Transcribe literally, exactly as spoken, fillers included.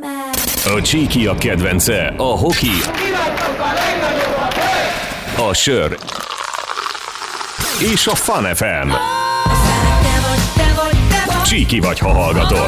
A csíkiak kedvence, a hoki, a sör és a Fun ef em. Csíki vagy, ha hallgatod.